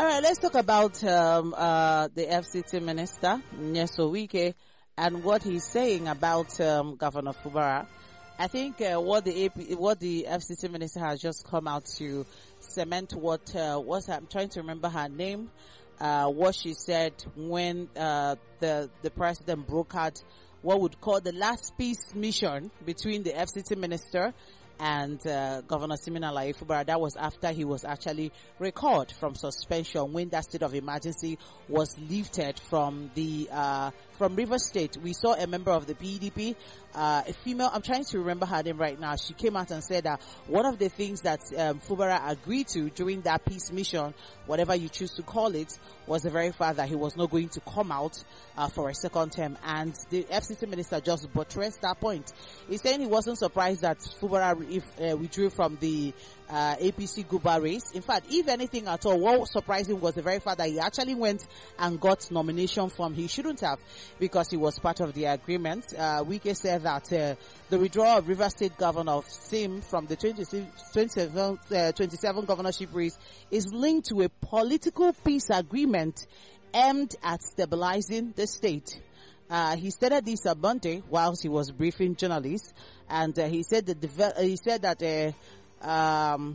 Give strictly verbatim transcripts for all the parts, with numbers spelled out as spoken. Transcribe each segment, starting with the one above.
All right, let's talk about um, uh, the F C T minister, Nyeso Wike, and what he's saying about um, Governor Fubara. I think uh, what the A P, what the F C T minister has just come out to cement what uh, was I'm trying to remember her name, uh, what she said when uh, the the president brokered what would call the last peace mission between the F C T minister and uh, Governor Siminalayi Fubara. That was after he was actually recalled from suspension when that state of emergency was lifted from the uh, from Rivers State. We saw a member of the P D P, uh, a female. I'm trying to remember her name right now. She came out and said that one of the things that um, Fubara agreed to during that peace mission, whatever you choose to call it, was the very fact that he was not going to come out uh, for a second term. And the F C T minister just buttressed that point. He's saying he wasn't surprised that Fubara if uh, withdrew from the uh, A P C Guba race. In fact, if anything at all, what surprised him was the very fact that he actually went and got nomination form. He shouldn't have, because he was part of the agreement. Uh, Wike said that uh, the withdrawal of Rivers State Governor of Sim from the twenty-seven, uh, twenty-seven governorship race is linked to a political peace agreement aimed at stabilizing the state. Uh, he stated this on Monday whilst he was briefing journalists, and uh, he said that the, uh, he said that uh, um,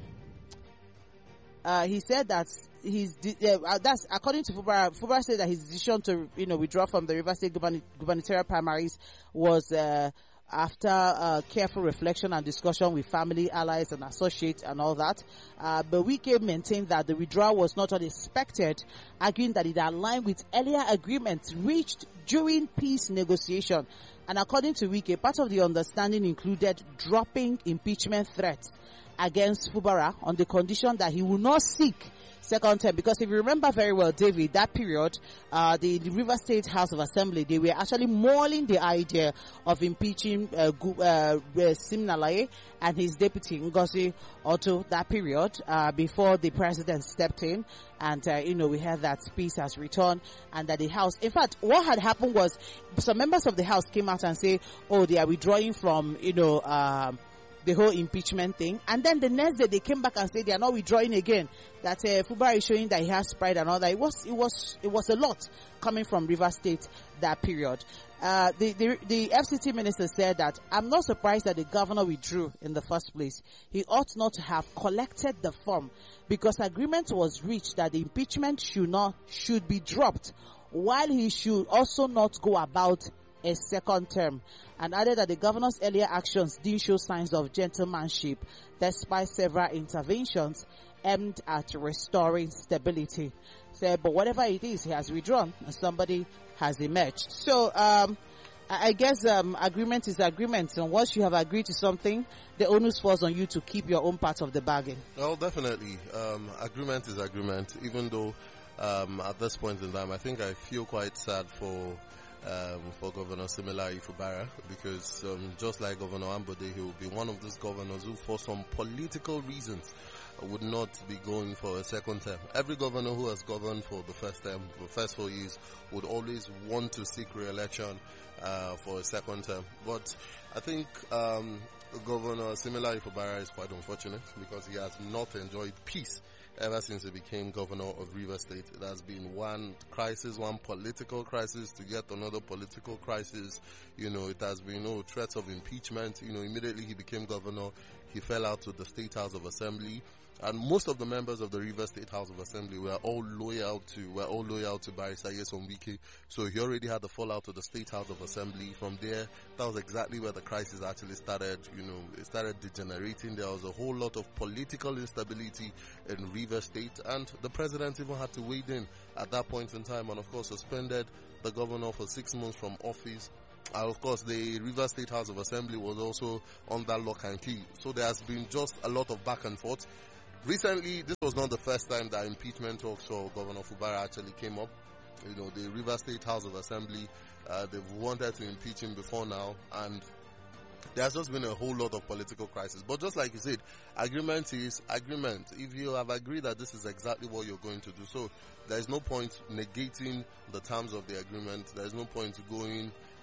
uh, he said that his uh, that's according to Fubara. Fubara said that his decision to you know withdraw from the Rivers State gubern- gubernatorial primaries was uh, after uh, careful reflection and discussion with family, allies, and associates, and all that. Uh, but Wike maintained that the withdrawal was not unexpected, arguing that it aligned with earlier agreements reached during peace negotiation. And according to Wike, part of the understanding included dropping impeachment threats against Fubara on the condition that he will not seek second term. Because if you remember very well, David, that period, uh, the, the River State House of Assembly, they were actually mulling the idea of impeaching uh, uh, Siminalayi and his deputy Ngozi Otto that period, uh, before the president stepped in. And, uh, you know, we heard that peace has returned and that the House, in fact, what had happened was some members of the House came out and say, oh, they are withdrawing from, you know, um, the whole impeachment thing. And then the next day they came back and said they are not withdrawing again, that uh, Fubara is showing that he has pride and all that. It was, it was, it was a lot coming from River State that period. Uh, the, the, the F C T minister said that, I'm not surprised that the governor withdrew in the first place. He ought not to have collected the form, because agreement was reached that the impeachment should not, should be dropped, while he should also not go about a second term, and added that the governor's earlier actions didn't show signs of gentlemanship despite several interventions aimed at restoring stability. Said, but whatever it is, he has withdrawn and somebody has emerged. So um I guess um agreement is agreement, and once you have agreed to something, the onus falls on you to keep your own part of the bargain. Well, definitely. Um agreement is agreement, even though um at this point in time I think I feel quite sad for Um, for Governor Siminalayi Fubara, because um, just like Governor Ambode, he will be one of those governors who, for some political reasons, would not be going for a second term. Every governor who has governed for the first term, the first four years, would always want to seek re-election uh, for a second term. But I think um, Governor Siminalayi Fubara is quite unfortunate, because he has not enjoyed peace ever since he became governor of Rivers State. It has been one crisis, one political crisis to get another political crisis. You know, it has been, you know, threats of impeachment. You know, immediately he became governor, he fell out to the State House of Assembly. And most of the members of the Rivers State House of Assembly were all loyal to, were all loyal to Barrister Nyesom Wike. So he already had the fallout to the State House of Assembly. From there, that was exactly where the crisis actually started. You know, it started degenerating. There was a whole lot of political instability in Rivers State, and the president even had to wade in at that point in time, and of course suspended the governor for six months from office. And of course, the Rivers State House of Assembly was also under lock and key. So there has been just a lot of back and forth. Recently, this was not the first time that impeachment talks for Governor Fubara actually came up. You know, the Rivers State House of Assembly, uh, they've wanted to impeach him before now, and there's just been a whole lot of political crisis. But just like you said, agreement is agreement. If you have agreed that this is exactly what you're going to do, so there's no point negating the terms of the agreement. There's no point going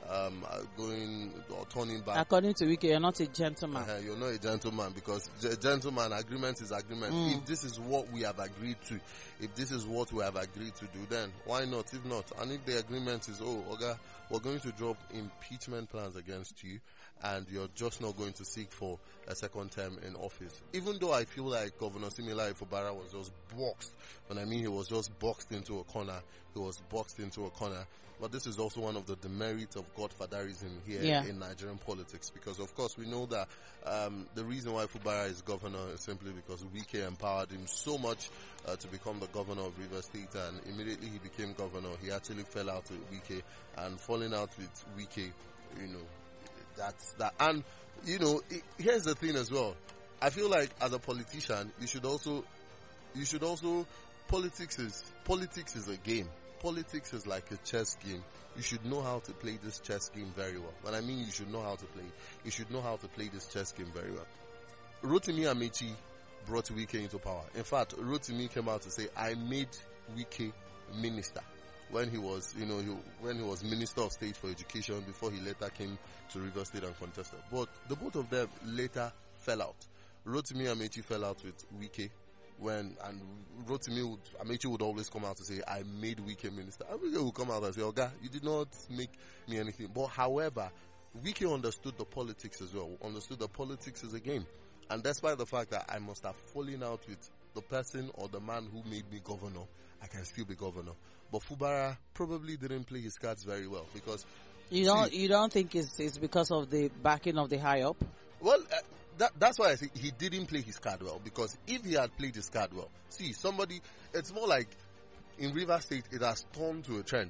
um, uh, going or turning back. According to Wike, you're not a gentleman. Uh, you're not a gentleman, because g- gentleman agreement is agreement. Mm. If this is what we have agreed to, if this is what we have agreed to do, then why not? If not, and if the agreement is, oh, Oga, we're going to drop impeachment plans against you, and you're just not going to seek for a second term in office. Even though I feel like Governor Similayo Fubara was just boxed, when I mean he was just boxed into a corner, he was boxed into a corner. But this is also one of the demerits of godfatherism here yeah. in Nigerian politics, because of course we know that um, the reason why Fubara is governor is simply because Wike empowered him so much uh, to become the governor of Rivers State, and immediately he became governor, he actually fell out with Wike, and falling out with Wike, you know, that's that. And you know, it, here's the thing as well. I feel like as a politician, you should also, you should also, politics is politics is a game. Politics is like a chess game. You should know how to play this chess game very well. When I mean you should know how to play, you should know how to play this chess game very well. Rotimi Amechi brought Wike into power. In fact, Rotimi came out to say, I made Wike minister when he was, you know, he, when he was Minister of State for Education before he later came to Rivers State and contested. But the both of them later fell out. Rotimi Amechi fell out with Wike. When, and Rotimi would, Amechi would always come out to say, I made Wike minister. And Wike would come out and say, Oga, you did not make me anything. But however, Wike understood the politics as well, understood the politics as a game. And despite the fact that I must have fallen out with the person or the man who made me governor, I can still be governor. But Fubara probably didn't play his cards very well, because you don't see, you don't think it's, it's because of the backing of the high up? Well, uh, That, that's why I say he didn't play his card well, because if he had played his card well, see, somebody, it's more like in Rivers State, it has turned to a trend.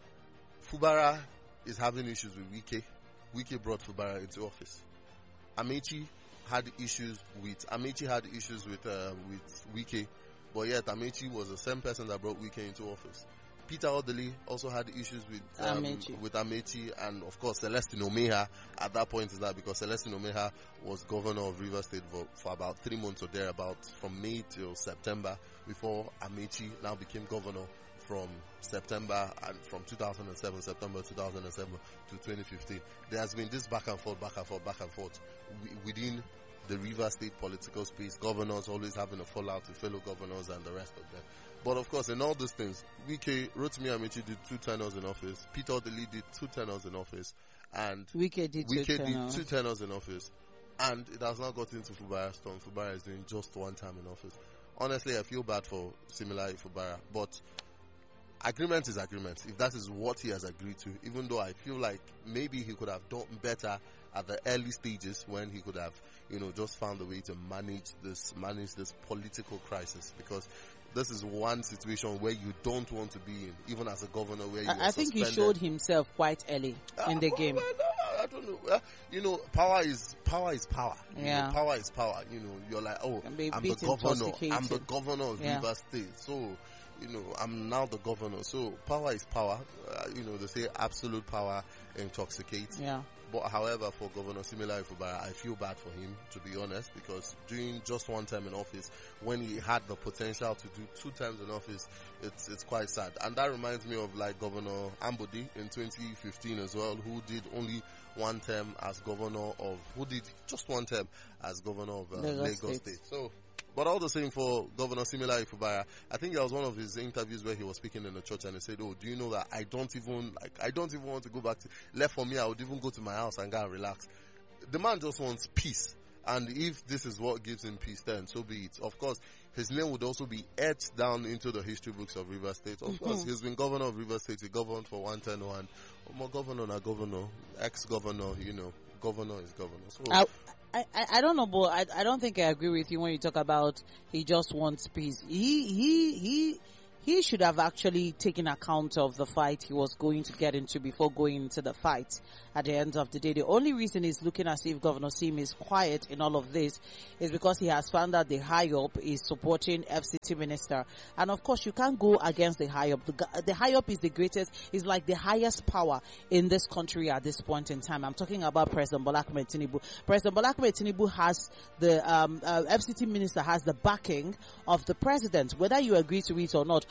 Fubara is having issues with Wike. Wike brought Fubara into office. Amechi had issues with, Amechi had issues with, uh, with Wike, but yet Amechi was the same person that brought Wike into office. Peter Odili also had issues with um, Amechi. with Amechi, and of course Celestine Omeha at that point is that because Celestine Omeha was governor of Rivers State for, for about three months or thereabouts, from May till September, before Amechi now became governor from September and from two thousand seven, September two thousand seven to twenty fifteen. There has been this back and forth, back and forth, back and forth within the Rivers State political space. Governors always having a fallout with fellow governors and the rest of them. But of course, in all these things, Wike, Rotimi Amechi did two tenures in office. Peter Odili did two tenures in office, and Wike did, Wike two, did tenors. two tenures in office, and it has not got into Fubara's turn. Fubara is doing just one time in office. Honestly, I feel bad for Similayo Fubara, but agreement is agreement. If that is what he has agreed to, even though I feel like maybe he could have done better at the early stages when he could have, you know, just found a way to manage this, manage this political crisis, because this is one situation where you don't want to be in, even as a governor, where you I, I think he showed himself quite early uh, in the game. Well, no, I don't know. Uh, you know, power is power is power. You yeah, know, power is power. You know, you're like, oh, I'm the governor. I'm the governor of yeah. Rivers State. So, you know, I'm now the governor. So, power is power. Uh, you know, they say absolute power intoxicates. Yeah. But however, for Governor Similayo Fubara, I feel bad for him, to be honest, because doing just one term in office, when he had the potential to do two terms in office, it's it's quite sad. And that reminds me of like Governor Ambodi in twenty fifteen as well, who did only one term as governor of, who did just one term as governor of uh, Lagos, Lagos State. State. So, but all the same for Governor Similayo Fubara, I think there was one of his interviews where he was speaking in the church and he said, oh, do you know that I don't even, like, I don't even want to go back to, left for me, I would even go to my house and go and relax. The man just wants peace. And if this is what gives him peace, then so be it. Of course, his name would also be etched down into the history books of Rivers State. Of course, he's been governor of Rivers State. He governed for one ten one. More governor, not governor. Ex-governor, you know. Governor is governor. So, I, I, I don't know, but I, I don't think I agree with you when you talk about he just wants peace. He, he, he, he should have actually taken account of the fight he was going to get into before going into the fight at the end of the day. The only reason he's looking as if Governor Sim is quiet in all of this is because he has found that the high up is supporting F C T minister. And of course, you can't go against the high up. The, the high up is the greatest, is like the highest power in this country at this point in time. I'm talking about President Bola Ahmed Tinubu. President Bola Ahmed Tinubu has the um, uh, F C T minister has the backing of the president, whether you agree to it or not.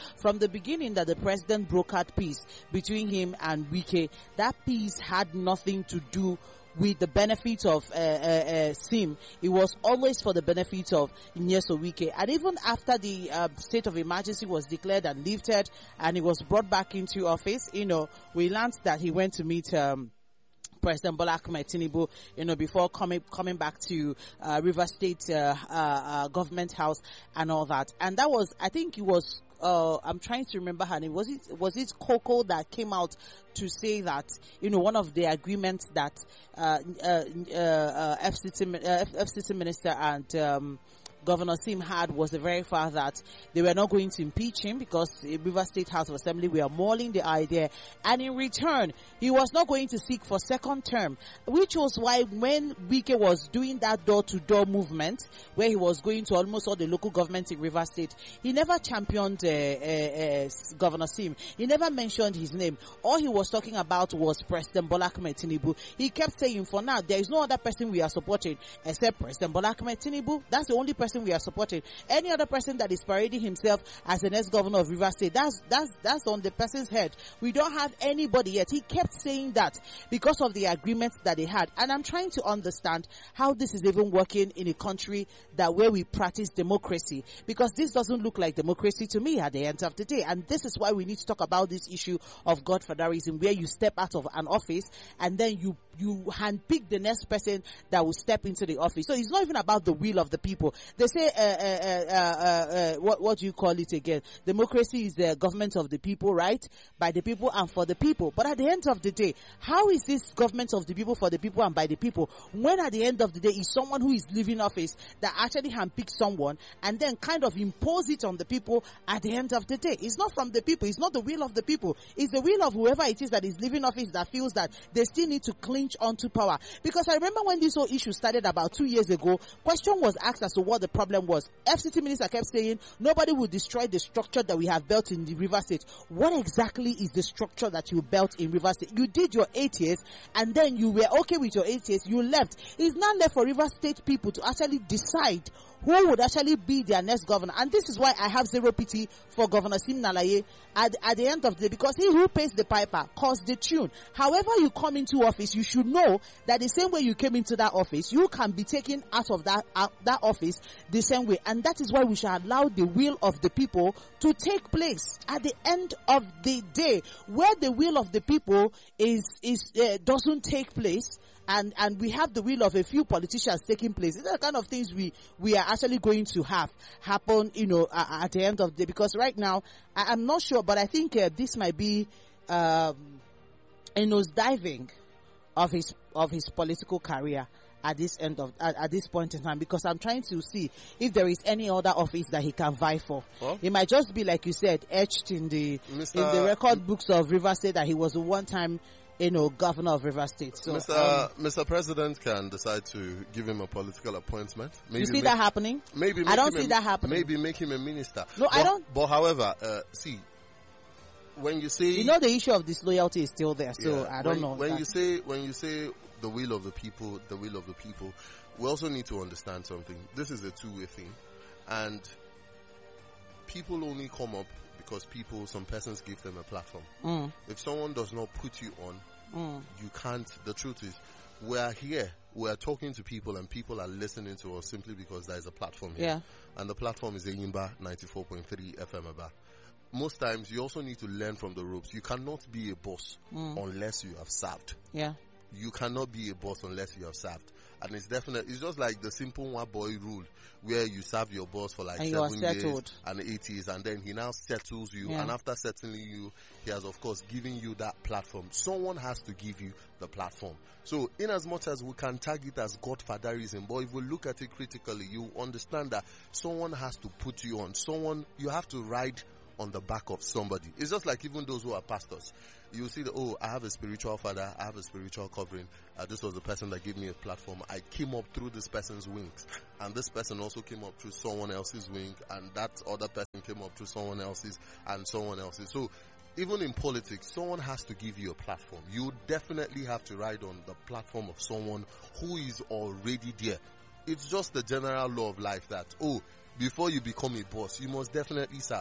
from the beginning that the president brokered peace between him and Wike, that peace had nothing to do with the benefit of uh, uh, uh, Sim. It was always for the benefit of Nyeso Wike. And even after the uh, state of emergency was declared and lifted and he was brought back into office, you know, we learned that he went to meet um, President Bola Ahmed Tinubu, you know, before coming coming back to uh, River State uh, uh, uh, government house and all that. And that was, I think it was, uh, I'm trying to remember her name. Was it, was it Coco that came out to say that, you know, one of the agreements that uh, uh, uh, uh, F C T, uh, F C T minister and um, Governor Sim had was the very fact that they were not going to impeach him because River State House of Assembly were mulling the idea, and in return he was not going to seek for second term, which was why when Wike was doing that door-to-door movement where he was going to almost all the local governments in River State, he never championed uh, uh, uh, Governor Sim. He never mentioned his name. All he was talking about was President Bola Ahmed Tinubu. He kept saying, for now there is no other person we are supporting except President Bola Ahmed Tinubu. That's the only person we are supporting. Any other person that is parading himself as the next governor of River State, that's that's that's on the person's head. We don't have anybody yet. He kept saying that because of the agreements that they had. And I'm trying to understand how this is even working in a country that where we practice democracy, because this doesn't look like democracy to me at the end of the day. And this is why we need to talk about this issue of godfatherism, where you step out of an office and then you you handpick the next person that will step into the office. So it's not even about the will of the people. They say, uh, uh, uh, uh, uh, what, what do you call it again? Democracy is the government of the people, right? By the people and for the people. But at the end of the day, how is this government of the people, for the people and by the people, when at the end of the day is someone who is leaving office that actually handpicks someone and then kind of impose it on the people at the end of the day? It's not from the people. It's not the will of the people. It's the will of whoever it is that is leaving office that feels that they still need to cling onto power. Because I remember when this whole issue started about two years ago, question was asked as to what the problem was. F C T minister kept saying nobody will destroy the structure that we have built in the River State. What exactly is the structure that you built in River State? You did your eight years and then you were okay with your eight years, you left. It's not left for River State people to actually decide who would actually be their next governor. And this is why I have zero pity for Governor Sim Nalaye at, at the end of the day, because he who pays the piper calls the tune. However you come into office, you should know that the same way you came into that office, you can be taken out of that uh, that office the same way. And that is why we should allow the will of the people to take place at the end of the day. Where the will of the people is is uh, doesn't take place, and and we have the will of a few politicians taking place. These are the kind of things we we are actually going to have happen, you know, uh, at the end of the day. Because right now, I, I'm not sure, but I think uh, this might be um, a nosediving of his of his political career at this end of at, at this point in time, because I'm trying to see if there is any other office that he can vie for. Well, it might just be, like you said, etched in the Mister in the record books of River State that he was a one time, you know, governor of River State. So, Mister Um, Mister President can decide to give him a political appointment. Maybe you see make, that happening? Maybe I don't see a, that happening. Maybe make him a minister. No, but, I don't. But however, uh, see, when you say, you know, the issue of disloyalty is still there. So yeah, I don't when, know. When that. you say when you say the will of the people, the will of the people, we also need to understand something. This is a two-way thing, and people only come up because people, some persons give them a platform. Mm. If someone does not put you on, mm. you can't. The truth is, we are here, we are talking to people, and people are listening to us simply because there is a platform here. Yeah. And the platform is Enyimba ninety-four point three F M Aba. Most times, you also need to learn from the ropes. You cannot be a boss mm. unless you have served. Yeah. You cannot be a boss unless you have served. And it's definitely, it's just like the simple one boy rule, where you serve your boss for like and seven years and eight years, and then he now settles you. Yeah. And after settling you, he has of course given you that platform. Someone has to give you the platform. So in as much as we can tag it as godfatherism, but if we look at it critically, you understand that someone has to put you on. Someone, you have to ride on the back of somebody. It's just like even those who are pastors. You see that, oh, I have a spiritual father, I have a spiritual covering. Uh, this was the person that gave me a platform. I came up through this person's wings. And this person also came up through someone else's wing. And that other person came up through someone else's and someone else's. So even in politics, someone has to give you a platform. You definitely have to ride on the platform of someone who is already there. It's just the general law of life that, oh, before you become a boss, you must definitely serve.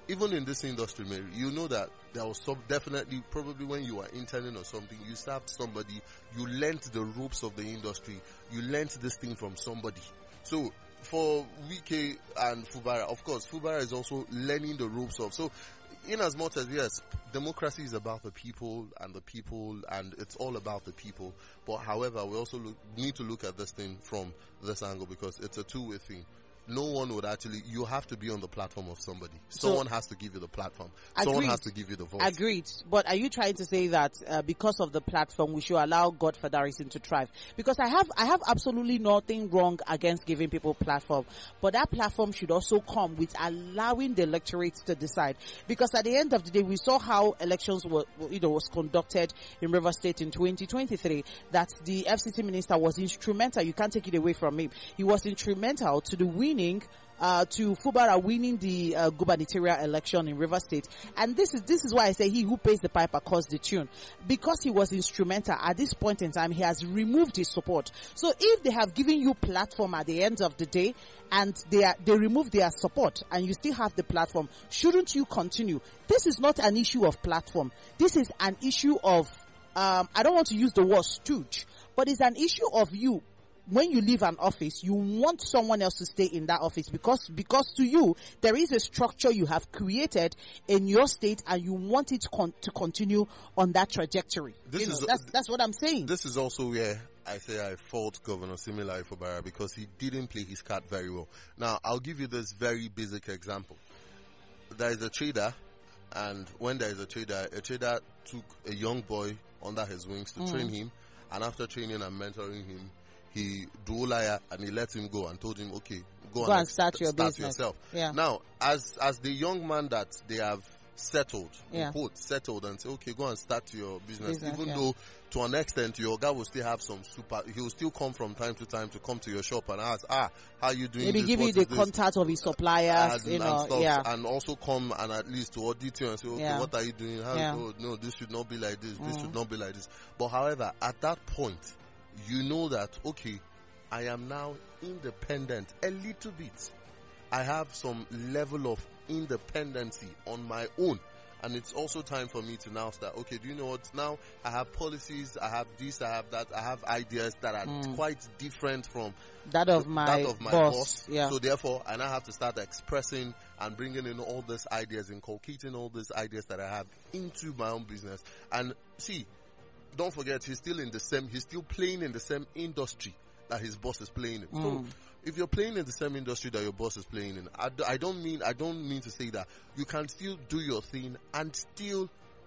even in this industry, Mary, you know that there was some, definitely, probably when you were interning or something, you served somebody, you learnt the ropes of the industry, you learnt this thing from somebody. So, for Wike and Fubara, of course, Fubara is also learning the ropes of, so, in as much as, yes, democracy is about the people and the people, and it's all about the people, but however, we also look, need to look at this thing from this angle, because it's a two-way thing. No one would actually, you have to be on the platform of somebody. So, Someone has to give you the platform. Agreed. Someone has to give you the vote. Agreed. But are you trying to say that uh, because of the platform, we should allow Godfatherism to thrive? Because I have, I have absolutely nothing wrong against giving people platform. But that platform should also come with allowing the electorate to decide. Because at the end of the day, we saw how elections were, you know, was conducted in Rivers State in twenty twenty-three, that the F C T minister was instrumental. You can't take it away from him. He was instrumental to the win Uh, to Fubara winning the uh, gubernatorial election in Rivers State. And this is this is why I say he who pays the piper calls the tune. Because he was instrumental at this point in time, he has removed his support. So if they have given you platform at the end of the day and they are, they remove their support and you still have the platform, shouldn't you continue? This is not an issue of platform. This is an issue of, um, I don't want to use the word stooge, but it's an issue of you. When you leave an office, you want someone else to stay in that office because, because to you, there is a structure you have created in your state and you want it con- to continue on that trajectory. This you know, is, that's, that's what I'm saying. This is also where I say I fault Governor Siminalayi Fubara because he didn't play his card very well. Now, I'll give you this very basic example. There is a trader, and when there is a trader, a trader took a young boy under his wings to mm. train him, and after training and mentoring him, he drew liar and he let him go and told him, okay, go, go and, and start your start business. yourself. Yeah. Now, as as the young man that they have settled, yeah. quote, settled and say, okay, go and start your business, business even yeah. though to an extent your guy will still have some super, he will still come from time to time to come to your shop and ask, ah, how you doing? Maybe this? give What you the this? contact of his suppliers, and, you know, and stuff, yeah. and also come and at least to audit you and say, okay, yeah. what are you doing? How yeah. oh, no, this should not be like this, mm. this should not be like this. But however, at that point, you know that, okay, I am now independent a little bit. I have some level of independency on my own. And it's also time for me to now start, okay, do you know what? Now I have policies, I have this, I have that, I have ideas that are mm. quite different from that of my, that of my boss. boss. Yeah. So therefore, I now have to start expressing and bringing in all these ideas, inculcating all these ideas that I have into my own business. And see, don't forget, he's still in the same, he's still playing in the same industry that his boss is playing in. Mm. So if you're playing in the same industry that your boss is playing in, I, I don't mean I don't mean to say that you can still do your thing and still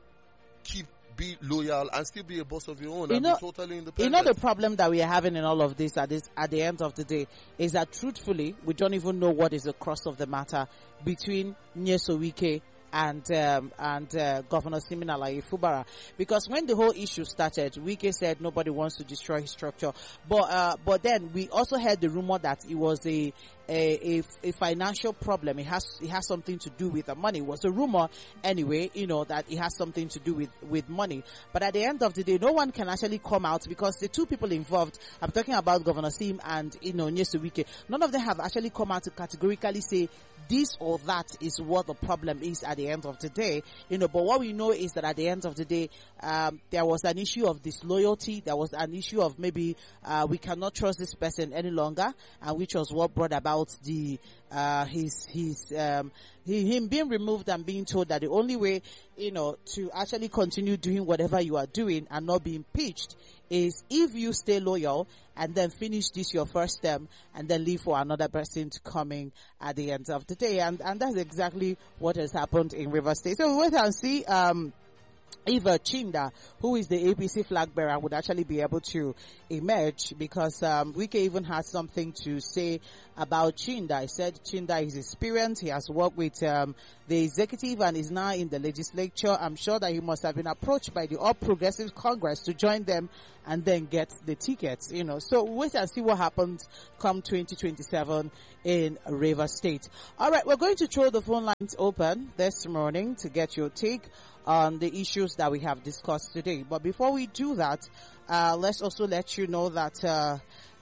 keep be loyal and still be a boss of your own you and know, be totally independent. You know the problem that we are having in all of this at this at the end of the day is that truthfully we don't even know what is the crux of the matter between Nyesom Wike and um, and uh, Governor Siminalayi Fubara, because when the whole issue started, Wike said nobody wants to destroy his structure, but uh, but then we also heard the rumor that it was a a, a, a financial problem. It has it has something to do with the money. It was a rumor anyway, you know, that it has something to do with with money. But at the end of the day, no one can actually come out because the two people involved, I'm talking about Governor Sim and you know Nyesom Wike, none of them have actually come out to categorically say this or that is what the problem is at the end of the day, you know, but what we know is that at the end of the day, um, there was an issue of disloyalty. There was an issue of maybe, uh, we cannot trust this person any longer, and which was what brought about the, uh, his, his, um, he, him being removed and being told that the only way, you know, to actually continue doing whatever you are doing and not be impeached is if you stay loyal and then finish this your first term and then leave for another person to come in at the end of the day. And, and that's exactly what has happened in Rivers State. So we wait and see, um, if uh, Chinda, who is the A P C flag bearer, would actually be able to emerge, because um, Wike even has something to say about Chinda. He said Chinda is experienced. He has worked with um, the executive and is now in the legislature. I'm sure that he must have been approached by the All Progressive Congress to join them and then get the tickets, you know. So wait and see what happens come twenty twenty-seven in Rivers State. All right, we're going to throw the phone lines open this morning to get your take on the issues that we have discussed today. But before we do that, uh, let's also let you know that uh,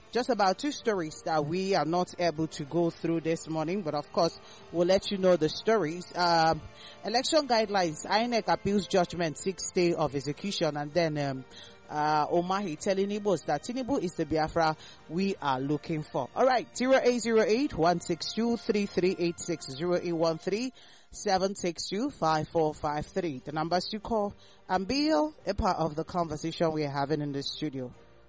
just about two stories that we are not able to go through this morning, but of course, we'll let you know the stories. Um, election guidelines, I N E C appeals judgment, sixth day of execution, and then um, uh, Omahi telling Igbos that Tinubu is the Biafra we are looking for. All right, zero eight zero eight, one six two, three three eight six, zero eight one three, seven six two, five four five three. The numbers you call and be a part of the conversation we are having in the studio.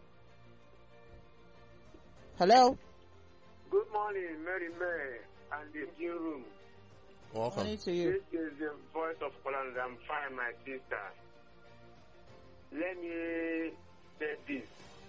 Hello. Good morning, Mary May and the engine room. Welcome. Morning to you. This is the voice of Poland. I'm fine, my sister. Let me say this.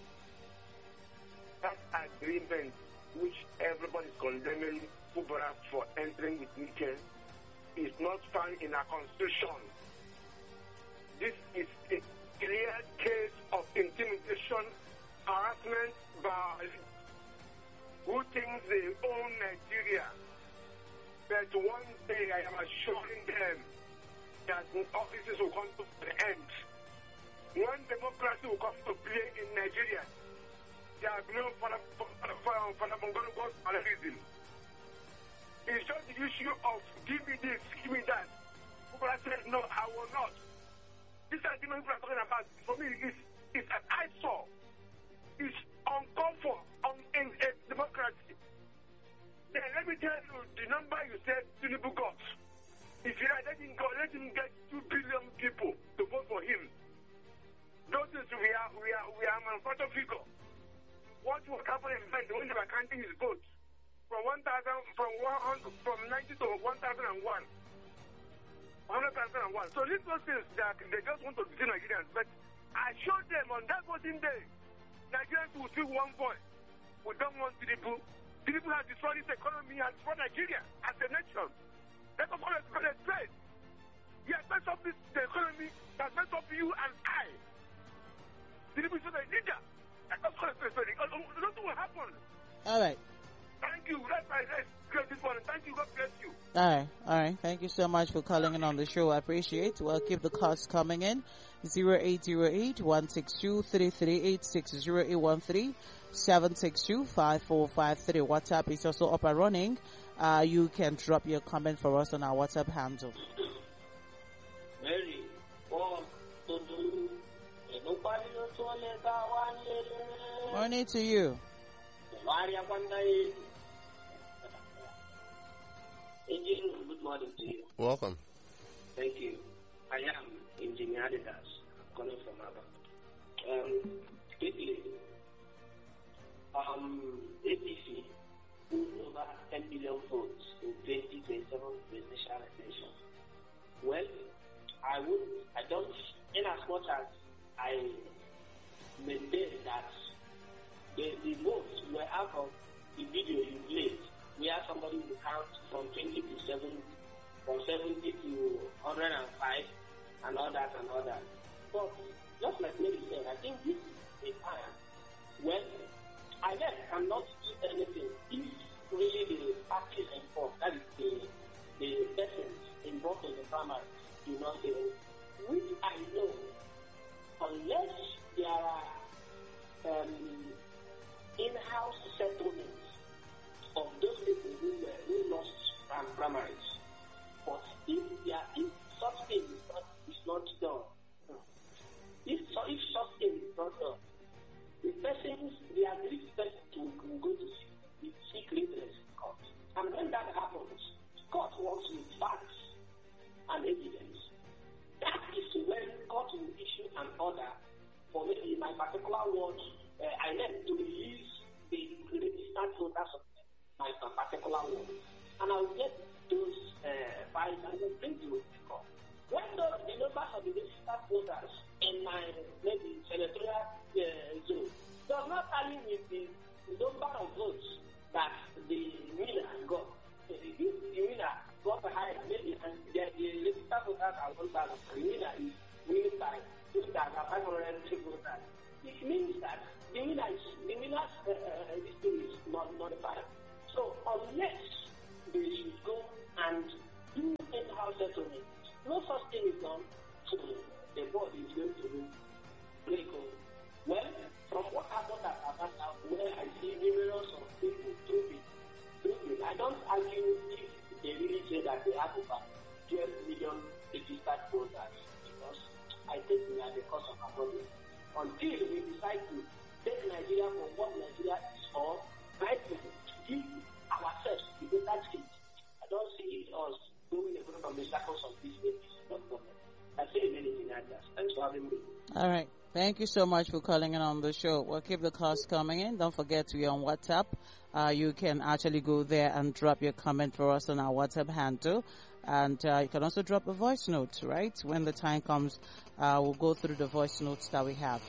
That agreement which everybody is condemning Fubara for entering with Nike is not found in our constitution. This is a clear case of intimidation, harassment by who thinks they own Nigeria. But one day I am assuring them that offices will come to the end. When democracy will come to play in Nigeria, there are no Fanabongolo's reason. It's just the issue of give me this, give me that. People are saying, no, I will not. This argument people are talking about, for me, is, is an eyesore. It's uncalled for on, in a democracy. Then let me tell you the number you said Tinubu got. If you let him go, let him get two billion people to vote for him. Those is we are we are we are manufactured figure. What will happen in fact when they are counting his votes from one thousand from one hundred from ninety to one thousand and one. Hundred thousand and one. So these those things that they just want to deceive Nigerians, but I showed them on that voting day, Nigerians will see one voice. We don't want Tinubu. Tinubu has destroyed this economy and destroyed Nigeria as a nation. Let us all explain trade. He has messed up this the economy that messed up you and I. Tinubu is not a leader. Let us all explain. Nothing will happen. All right. Thank you. That's my next great this morning. Thank you. God bless you. All right. All right. Thank you so much for calling in on the show. I appreciate it. We'll keep the calls coming in. zero eight zero eight, one six two, three three eight six, zero eight one three, seven six two, five four five three. WhatsApp is also up and running. Uh, you can drop your comment for us on our WhatsApp handle. Mary, oh, to do. Morning to you. Good morning to you. Welcome. Thank you. I am Engineer Adidas, calling from Abba. Um, quickly, um, A P C moved over ten billion votes in twenty twenty-seven presidential election. Well, I would, I don't, in as much as I maintain that the, the votes were out of the video you played, where somebody will count from twenty to seven, from seventy to one hundred five, and all that and all that. But just like Mary said, I think this is a time when I guess cannot do anything if really the parties involved, that is the the persons involved in the primary, do not say, which I know, unless there are um, in-house settlements of those people who, were, who lost um, primaries. But if there if such thing is not, is not done, if, so, if such thing is not done, the persons, the agreed person to go to seek, seek redress in court. And when that happens, court works with facts and evidence. That is when court will issue an order for maybe my particular ward, uh, I need to release the registered voters of my particular ward. And I will get those uh, files and will bring to the court. When the, the numbers of the registered voters in my maybe senatorial uh, zone does not tally with the number of votes that the winner got. If the winner got a higher, maybe and the, the registered voters are one thousand, the winner is winning by two thousand five hundred voters. It means that the winner is the winner's uh, uh, is not notified. So unless they should go and do in-house settlement, no such thing is done. So the board is going to do break. Well, from what happened at Abasa, where I see numerous of people trooping, trooping, I don't argue if they really say that they have over twelve million registered voters, because I think we are the cause of our problem. Until we decide to take Nigeria for what Nigeria is for, right, to give ourselves the better state, I don't see us doing a group of miracles of this state. I say many things. Thanks for having me. All right. Thank you so much for calling in on the show. We'll keep the calls coming in. Don't forget to be on WhatsApp. Uh, you can actually go there and drop your comment for us on our WhatsApp handle. And uh, you can also drop a voice note, right? When the time comes, uh, we'll go through the voice notes that we have.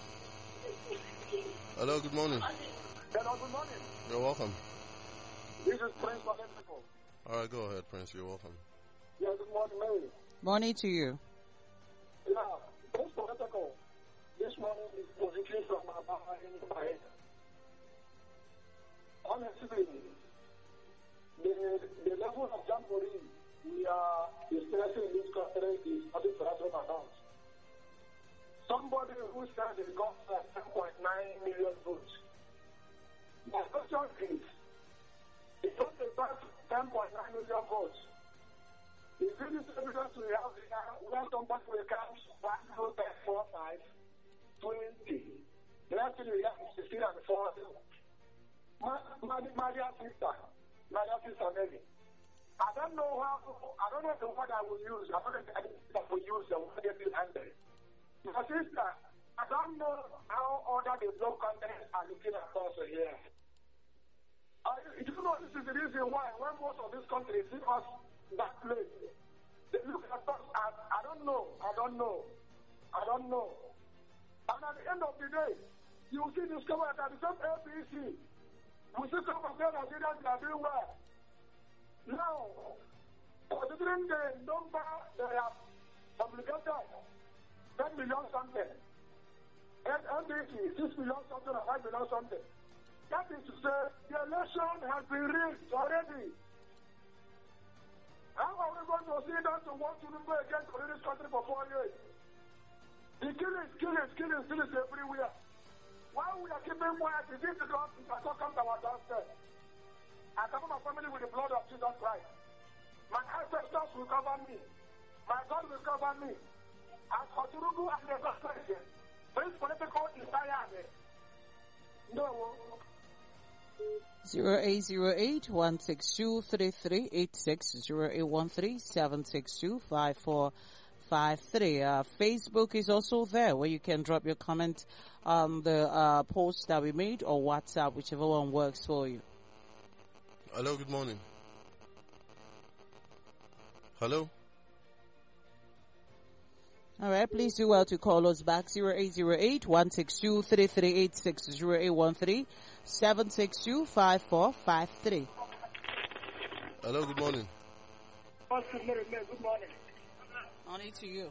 Hello, good morning. Hello, good morning. You're welcome. This is Prince Wonderful. All right, go ahead, Prince. You're welcome. Yeah, good morning, Mary. Morning to you. Yeah, Prince Wonderful. This morning is position from my power in my head. Honestly, the, the level of jamboree we are experiencing in this country is nothing for us to announce. Somebody who says he got ten point nine million votes. My question is, if not the first ten point nine million votes, is it this evidence we have here when somebody will come one, two, three, four, five, twenty? The last thing we have is sixteen and four. My, my, my dear sister, my dear sister Mary, I don't know how, I don't know the word I will use. I don't know the word I will use, the word they will handle. My sister, I don't know how other developed countries are looking at us here. I, you know, this is the reason why when most of these countries see us that place, they look at us as, I don't know, I don't know, I don't know. And at the end of the day, you will see discover that the same A P C, we see some of them Nigerians are doing well. Now, considering the number they have obligated, ten million something, and N D C, six million something, or five million something, that is to say, the election has been rigged already. How are we going to see that to want to go against this country for four years? The killings, killings, killings, killings everywhere. Why we are keeping quiet? Is it because it has not come to our doorstep? I cover my family with the blood of Jesus Christ. My ancestors will cover me. My God will cover me. As for Turugu and the President, this political is tired. No. Zero eight zero eight one six two three three eight six zero eight one three seven six two five four five three. Uh, Facebook is also there where you can drop your comment on the uh, post that we made, or WhatsApp, whichever one works for you. Hello, good morning. Hello. All right, please do well to call us back. Zero eight zero eight one six two three three eight six zero eight one three seven six two five four five three. Hello, good morning. Good morning. Good morning. Only to you.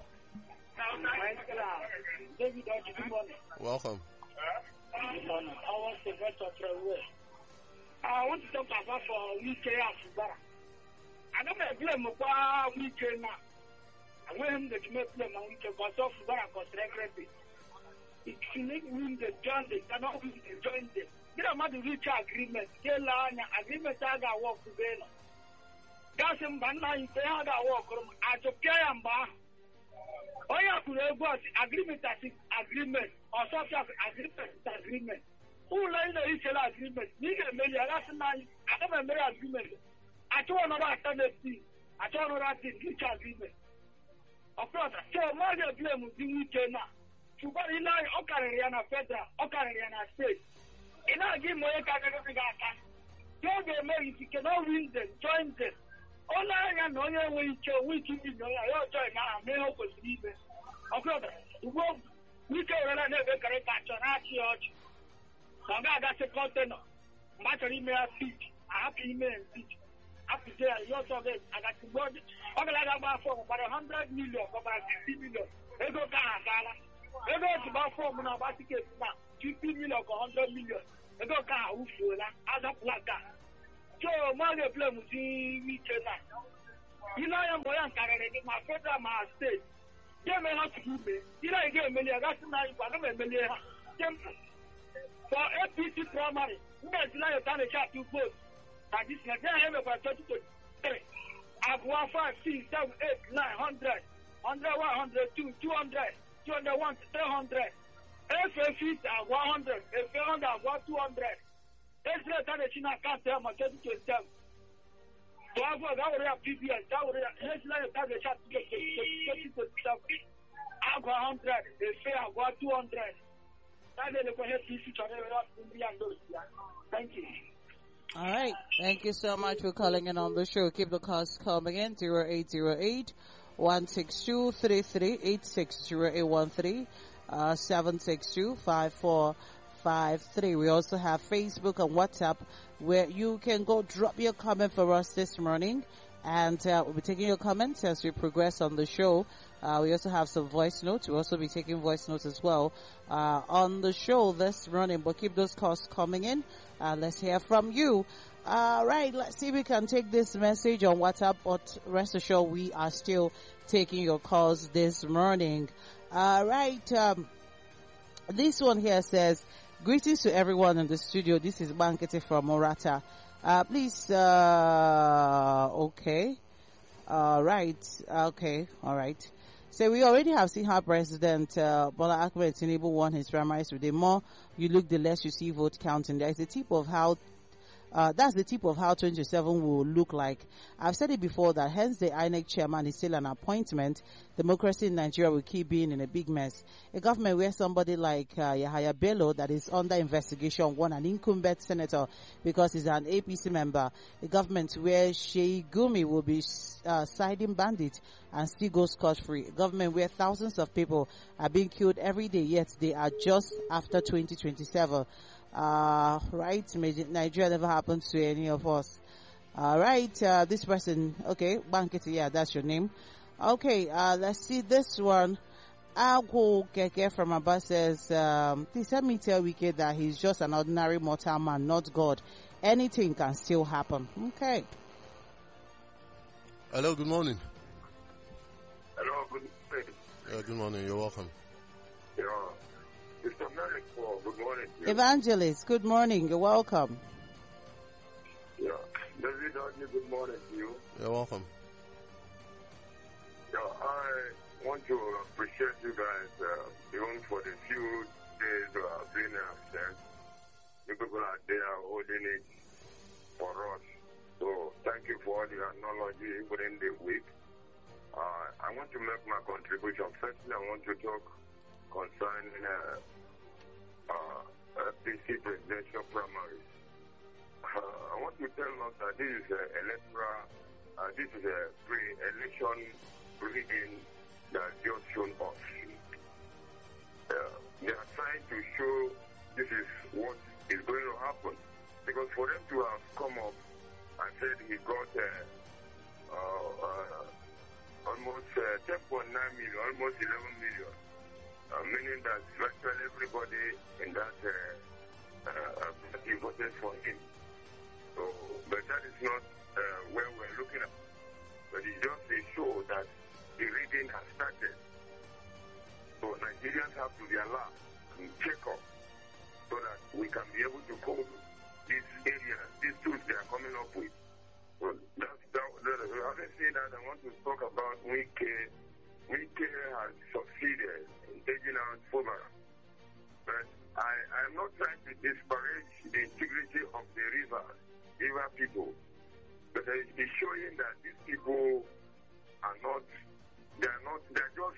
David, good morning. Welcome. Good morning. I want to get to away. I want to talk about for weekend after. I don't know if you are weekend now. I want him to make them on weekend, but so far I was regretting. If you need win the join, they cannot win the join them. They don't want to reach agreement. They learn agreement. I got work together. That's him. But now if they have a work room, I just pay them back. Oh yeah, could have got agreement as agreement or social agreement is agreement. Who like the each agreement? Nigga, maybe that's not. I don't have any agreement. I told another alternative. I told another thing. Reach agreement. Of course, so my blame with the weekend now. To go in line, Ocarina Federal, Ocarina State. And I give my everything I can. Don't get married, you cannot win them, join them. All I know, we can, we can, you know, I join now, may help us leave it. Of course, we can run a never correct action at church. So now that's a container. Matter email speech. I have to email speech. After there, you also get, I got to go. I'm like about for about a hundred million, about fifty million. They go down, Gala. They go to about four million, about tickets now. Fifty million or hundred million. They go down, who's doing that? As a plug that. So, my blame with the weekend now. You know, I'm going to carry my federal, my state. They may not do me. You know, I get a million, that's not, I'm a million. for A P C primary, who has July done a chat to vote. And this year, they have about twenty twenty-three. Agua five, six, seven, eight, nine, hundred, hundred, one hundred, two, two hundred, two hundred one, three hundred. F F is Agua hundred, F F hundred, Agua two hundred. Let's let that China can't tell my twenty twenty-seven. So I was out of P B S, that would let's let that a chat to get twenty twenty-seven. Agua hundred, F F Agua two hundred. That is the F P C channel. Thank you. All right. Thank you so much for calling in on the show. Keep the calls coming in. zero eight zero eight, one six two, three three eight six, zero eight one three, seven six two, five four five three. We also have Facebook and WhatsApp where you can go drop your comment for us this morning. And uh, we'll be taking your comments as we progress on the show. Uh, we also have some voice notes. We'll also be taking voice notes as well uh, on the show this morning. But keep those calls coming in. Uh, let's hear from you. All right, let's see if we can take this message on WhatsApp. But rest assured, we are still taking your calls this morning. All right. Um, this one here says, greetings to everyone in the studio. This is Bankete from Morata. Uh, please, uh, okay. All right. Okay. All right. So we already have seen how President uh, Bola Ahmed Tinubu won his primaries. The more you look, the less you see vote counting. There is a tip of how Uh, that's the tip of how twenty twenty-seven will look like. I've said it before that hence the I N E C chairman is still an appointment. Democracy in Nigeria will keep being in a big mess. A government where somebody like uh, Yahaya Bello that is under investigation won an incumbent senator because he's an A P C member. A government where Sheyi Gumi will be uh, siding bandits and still go scot-free. A government where thousands of people are being killed every day, yet they are just after twenty twenty-seven. Uh, right, Nigeria never happened to any of us. All right, uh, this person, okay, Banketi, yeah, that's your name. Okay, uh, let's see this one. Ago Keke from Abba says, um, please let me tell Wike that he's just an ordinary mortal man, not God. Anything can still happen. Okay. Hello, good morning. Hello, good morning. Yeah, good morning, you're welcome. Yeah. Mister Merrick, good morning to you. Evangelist, good morning. You're welcome. Yeah. David Rodney, good morning to you. You're welcome. Yeah, I want to appreciate you guys, uh, even for the few days you have been absent. You people are there holding it for us. So thank you for all the acknowledgement even in the week. Uh, I want to make my contribution. Firstly, I want to talk concerning uh, uh, P C presidential primaries. Uh, I want to tell us that this is an electoral, uh, this is a pre-election reading that just shown us. Uh, they are trying to show this is what is going to happen. Because for them to have come up and said he got uh, uh, uh, almost uh, ten point nine million, almost eleven million, Uh, meaning that virtually everybody in that uh, uh, party voted for him. So, but that is not uh, where we're looking at. But it's just a show that the reading has started. So Nigerians have to be alert and check up so that we can be able to cope these areas, these tools they are coming up with. So that's, that, that, having said that, I want to talk about Wike. Wike has succeeded in taking out Fubara. But I am not trying to disparage the integrity of the river, river people. But it's showing that these people are not, they are not, they are just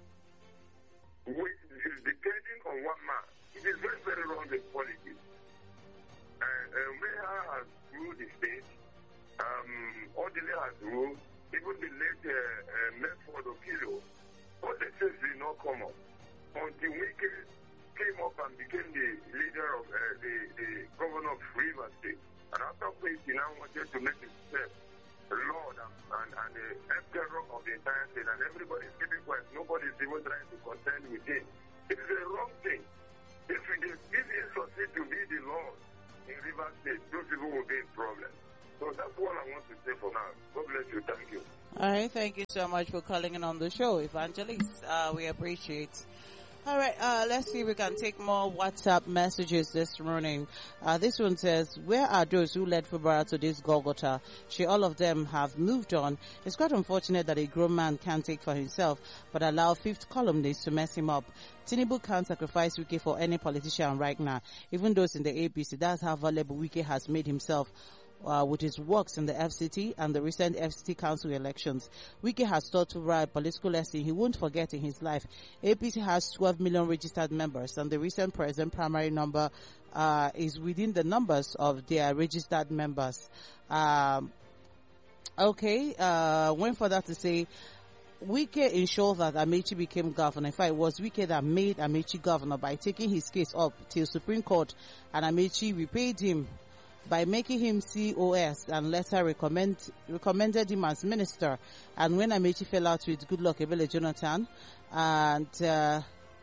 depending on one man. It is very, very wrong in politics. And uh, Mayor has ruled the state, um, Odile has ruled, even the late uh, uh, Medford Okilo, all the things did not come up until Wike came up and became the leader of uh, the, the governor of Rivers State. And after which he now wanted to make himself the Lord and, and, and the emperor of the entire state, and everybody is keeping quiet. Nobody is even trying to contend with him. It is a wrong thing. If he did, if he succeed to be the Lord in Rivers State, those people will be in problem. So that's all I want to say for now. God bless you. Thank you. All right. Thank you so much for calling in on the show, Evangelist. Uh, we appreciate. All right, uh, let's see if we can take more WhatsApp messages this morning. Uh, this one says, where are those who led Fubara to this Golgotha? Sure, all of them have moved on. It's quite unfortunate that a grown man can't take for himself, but allow fifth columnists to mess him up. Tinubu can't sacrifice Wike for any politician right now, even those in the A P C. That's how valuable Wike has made himself. Uh, with his works in the F C T and the recent F C T council elections. Wike has taught Fubara a political lesson he won't forget in his life. A P C has twelve million registered members, and the recent present primary number uh, is within the numbers of their registered members. Um, okay, uh, went further to say, Wike ensured that Amechi became governor. In fact, it was Wike that made Amechi governor by taking his case up till Supreme Court, and Amechi repaid him by making him C O S and later recommend, recommended him as minister. And when Amechi fell out with Goodluck Ebele Jonathan, and uh,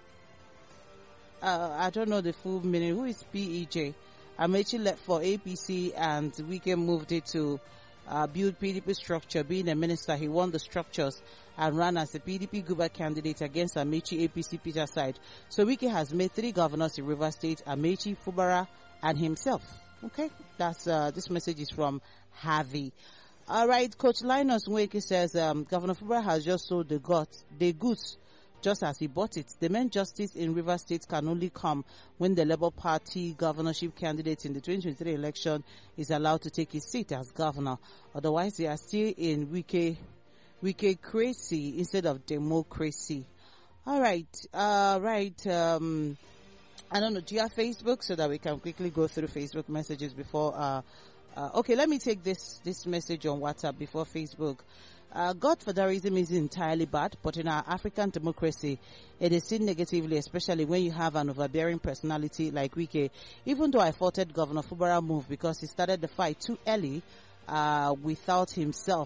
uh, I don't know the full meaning, who is P E J? Amechi left for A P C and Wike moved it to uh, build P D P structure. Being a minister, he won the structures and ran as a P D P Guber candidate against Amechi A P C Peter side. So Wike has made three governors in Rivers State, Amechi, Fubara, and himself. Okay, that's uh, this message is from Harvey. All right, Coach Linus Nweke says um, Governor Fubara has just sold the goods, the goods, just as he bought it. The main justice in Rivers State can only come when the Labour Party governorship candidate in the twenty twenty-three election is allowed to take his seat as governor. Otherwise, they are still in Wike, Wike crazy instead of democracy. All right, uh, right. Um, I don't know, do you have Facebook so that we can quickly go through Facebook messages before, uh, uh, okay, let me take this, this message on WhatsApp before Facebook. Uh, Godfatherism is entirely bad, but in our African democracy, it is seen negatively, especially when you have an overbearing personality like Wike. Even though I faulted Governor Fubara move because he started the fight too early, uh, without himself.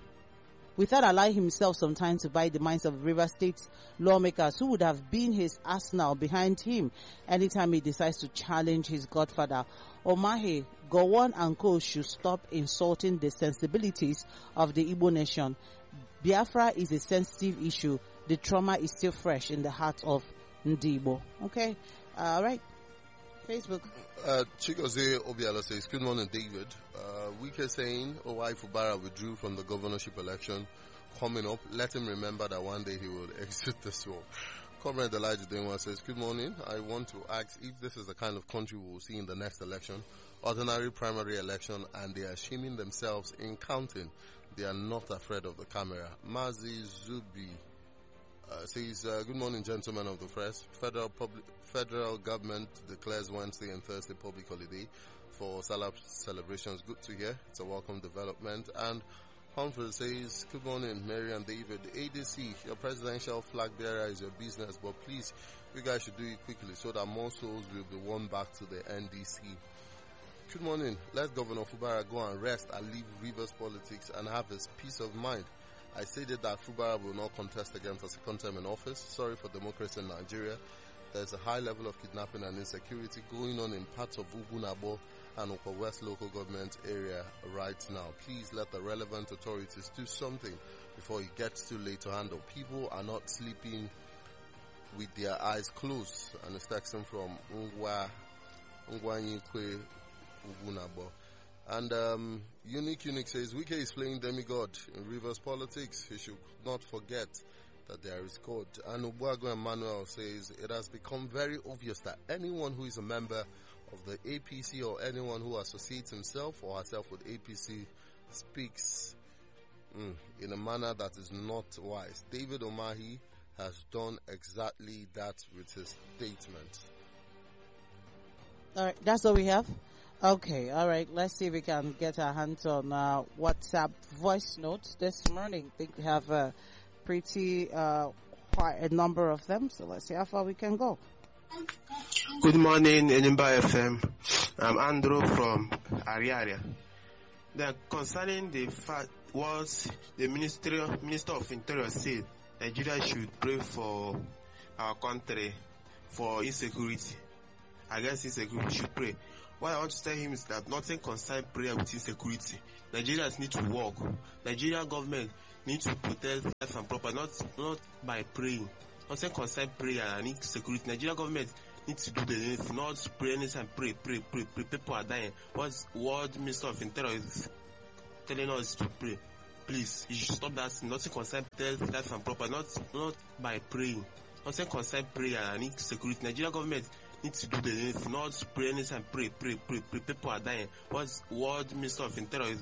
Without allowing himself some time to buy the minds of River State lawmakers who would have been his arsenal behind him anytime he decides to challenge his godfather. Omahe, Gowon and Co should stop insulting the sensibilities of the Igbo nation. Biafra is a sensitive issue. The trauma is still fresh in the heart of Ndibo. Okay, all right. Facebook. Uh, Chigozie Obiala says, good morning, David. Uh, Wike saying, oh, why Fubara withdrew from the governorship election coming up. Let him remember that one day he will exit this war. Comrade Elijah Denwa says, good morning. I want to ask if this is the kind of country we will see in the next election. Ordinary primary election, and they are shaming themselves in counting. They are not afraid of the camera. Mazi Zubi Uh, says, uh, good morning, gentlemen of the press. Federal public, federal government declares Wednesday and Thursday public holiday for Salah celebrations. Good to hear. It's a welcome development. And Humphrey says, good morning, Mary and David. A D C, your presidential flag bearer is your business, but please, you guys should do it quickly so that more souls will be won back to the N D C. Good morning. Let Governor Fubara go and rest and leave Rivers politics and have his peace of mind. I stated that Fubara will not contest again for second term in office. Sorry for democracy in Nigeria. There's a high level of kidnapping and insecurity going on in parts of Ubunabo and Upper West local government area right now. Please let the relevant authorities do something before it gets too late to handle. People are not sleeping with their eyes closed. And it's texting from Ngwa, Ngwanyikwe Ubunabo. And um, Unique Unique says, Wike is playing demigod in Rivers politics. He should not forget that there is God. And Ubuago Emmanuel says, it has become very obvious that anyone who is a member of the A P C or anyone who associates himself or herself with A P C speaks mm, in a manner that is not wise. David Omahi has done exactly that with his statement. All right, that's all we have. Okay, all right. Let's see if we can get our hands on uh, WhatsApp voice notes this morning. I think we have a pretty uh, quite a number of them. So let's see how far we can go. Good morning, Enimba F M. I'm Andrew from Ariaria. Then concerning the fact was the Ministry, Minister of Interior said Nigeria should pray for our country for insecurity. I guess insecurity should pray. What I want to tell him is that nothing concerns prayer with insecurity. Nigerians need to work. Nigerian government needs to protect life and property, not not by praying. Nothing concern prayer. I need security. Nigeria government needs to do the thing, not pray anytime. Pray, pray, pray, pray. People are dying. What's what Minister of Interior is telling us to pray? Please, you should stop that. Nothing concern life and proper. Not not by praying. Nothing concern prayer. I need security. Nigeria government needs to do the thing, not pray anytime. Pray, pray, pray, pray. People are dying. What's what Minister of Interior is